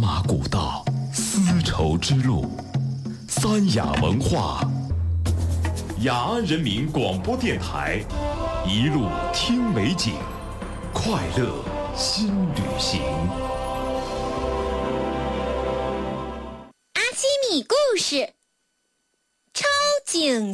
马古道，丝绸之路，三雅文化，雅安人民广播电台，一路听美景，快乐新旅行。 阿基米故事，超警